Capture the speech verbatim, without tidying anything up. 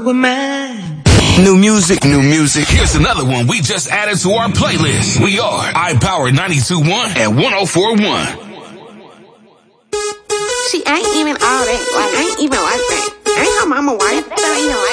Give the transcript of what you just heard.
with mine. New music, new music. Here's another one we just added to our playlist. We are iPower ninety-two point one and one oh four point one. See, I ain't even all that. Like, I ain't even like that. I ain't her mama wife. That ain't even like